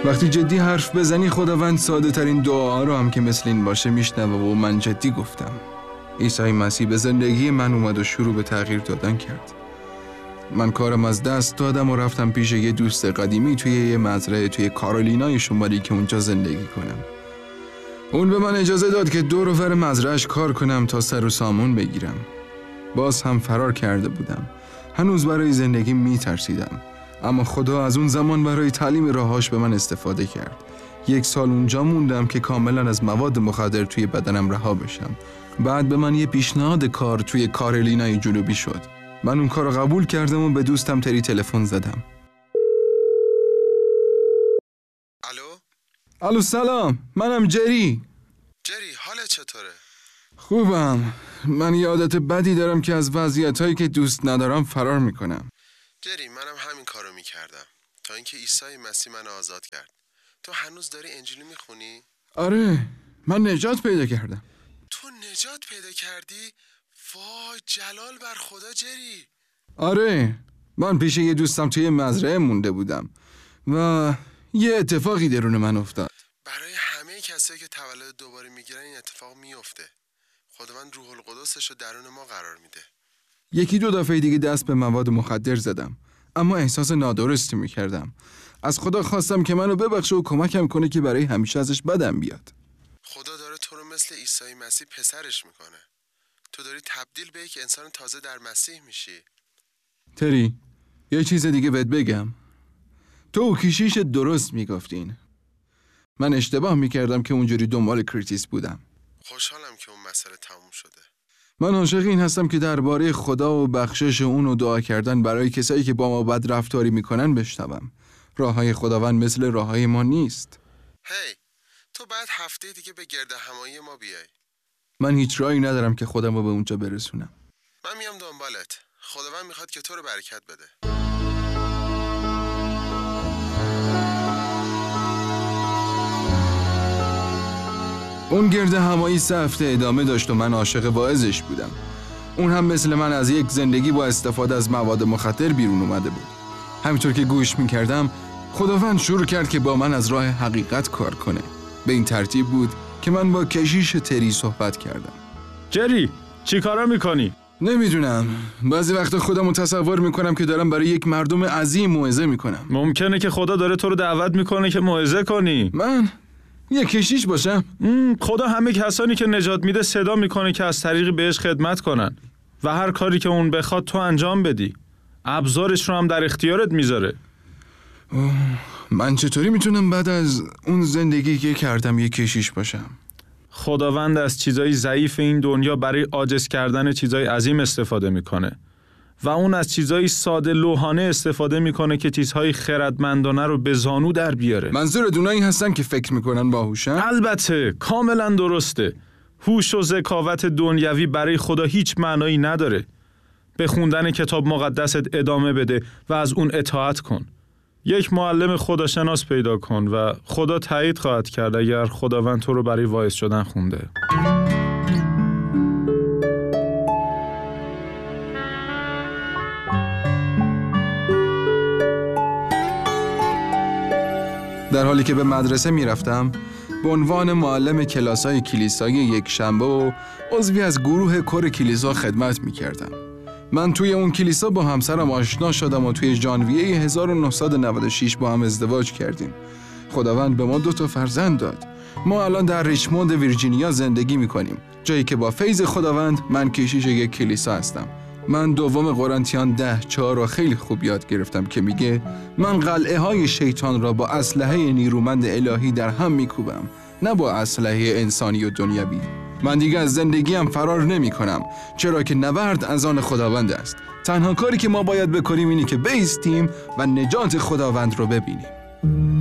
وقتی جدی حرف بزنی خداوند ساده ترین دعا رو هم که مثل این باشه میشنوه و من جدی گفتم. عیسی مسیح به زندگی من اومد و شروع به تغییر دادن کرد. من کارم از دست دادم و رفتم پیش یه دوست قدیمی توی یه مزرعه توی کارولینای شمالی که اونجا زندگی کنم. اون به من اجازه داد که دور و بر مزرعه‌اش کار کنم تا سر و سامون بگیرم. باز هم فرار کرده بودم. هنوز برای زندگی میترسیدم. اما خدا از اون زمان برای تعلیم راهاش به من استفاده کرد. 1 سال اونجا موندم که کاملا از مواد مخدر توی بدنم رها بشم. بعد به من یه پیشنهاد کار توی کارولینای جنوبی شد. من اون کار رو قبول کردم و به دوستم تری تلفن زدم. الو سلام، منم جری. حالت چطوره؟ خوبم. من یه عادت بدی دارم که از وضعیتایی که دوست ندارم فرار میکنم. جری، منم همین کارو میکردم تا اینکه عیسی مسیح منو آزاد کرد. تو هنوز داری انجیل میخونی؟ آره، من نجات پیدا کردم. تو نجات پیدا کردی؟ وای جلال بر خدا جری. آره، من پیش یه دوستم توی مزرعه مونده بودم و یه اتفاقی درون من افتاد. برای همه کسایی که تولد دوباره میگیرن این اتفاق میفته. خداوند روح القدسش رو درون ما قرار میده. 1-2 دفعه دیگه دست به مواد مخدر زدم، اما احساس نادرستی میکردم. از خدا خواستم که منو ببخشه و کمکم کنه که برای همیشه ازش بدم بیاد. خدا داره تو رو مثل عیسی مسیح پسرش میکنه. تو داری تبدیل به یک انسان تازه در مسیح میشی. تری، یه چیز دیگه بهت بگم. تو کشیش درست میگفتین. من اشتباه میکردم که اونجوری دنبال کریتیس بودم. خوشحالم که اون مسئله تموم شده. من عاشق این هستم که درباره خدا و بخشش اون و دعا کردن برای کسایی که با ما بد رفتاری میکنن بشنوم. راههای خداوند مثل راههای ما نیست. هی، تو بعد هفته دیگه به گرد همایی ما بیای. من هیچ راهی ندارم که خودم رو به اونجا برسونم. من میام دنبالت. خداوند میخواد که تو رو برکت بده. اون گرد همایی 3 هفته ادامه داشت و من عاشق واعظش بودم. اون هم مثل من از یک زندگی با استفاده از مواد مخدر بیرون اومده بود. همینطور که گوش میکردم خداوند شروع کرد که با من از راه حقیقت کار کنه. به این ترتیب بود که من با کشیش تری صحبت کردم. جری، چی کارا میکنی؟ نمیدونم. بعضی وقتا خودم رو تصور میکنم که دارم برای یک مردم عظیم موعظه میکنم. ممکنه که خدا داره تو رو دعوت میکنه که موعظه کنی. من یه کشیش باشم؟ خدا همه کسانی که نجات میده صدا میکنه که از طریق بهش خدمت کنن و هر کاری که اون بخواد تو انجام بدی. ابزارش رو هم در اختیارت میذاره. من چطوری میتونم بعد از اون زندگی که کردم یه کشیش باشم؟ خداوند از چیزای ضعیف این دنیا برای عاجز کردن چیزای عظیم استفاده میکنه و اون از چیزای ساده لوحانه استفاده میکنه که چیزهای خردمندانه رو به زانو در بیاره. منظورت اونایی هستن که فکر میکنن باهوشن؟ البته، کاملا درسته. هوش و ذکاوت دنیوی برای خدا هیچ معنایی نداره. به خوندن کتاب مقدست ادامه بده و از اون اطاعت کن. یک معلم خداشناس پیدا کن و خدا تایید خواهد کرد اگر خداوند تو رو برای واعظ شدن خونده. در حالی که به مدرسه میرفتم به عنوان معلم کلاسای کلیسای یک شنبه و عضوی از گروه کور کلیسا خدمت میکردم. من توی اون کلیسا با همسرم آشنا شدم و توی ژانویه 1996 با هم ازدواج کردیم. خداوند به ما 2 فرزند داد. ما الان در ریچموند ویرجینیا زندگی میکنیم، جایی که با فیض خداوند من کشیش یک کلیسا هستم. من 2 قرنتیان 10:4 رو خیلی خوب یاد گرفتم که میگه من قلعه های شیطان را با اسلحه نیرومند الهی در هم میکوبم، نه با اسلحه انسانی و دنیوی. من دیگه از زندگیم فرار نمی کنم، چرا که نبرد از آن خداوند است. تنها کاری که ما باید بکنیم اینه که بایستیم و نجات خداوند رو ببینیم.